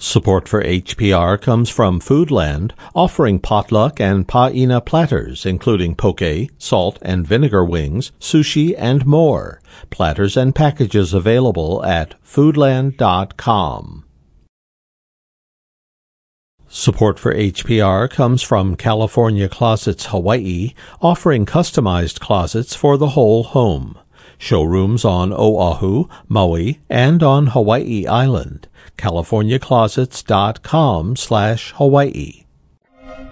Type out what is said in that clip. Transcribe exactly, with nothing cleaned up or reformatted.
Support for H P R comes from Foodland, offering potluck and paina platters, including poke, salt and vinegar wings, sushi, and more. Platters and packages available at foodland dot com. Support for H P R comes from California Closets Hawaii, offering customized closets for the whole home. Showrooms on Oahu, Maui, and on Hawaii Island. california closets dot com slash Hawaii.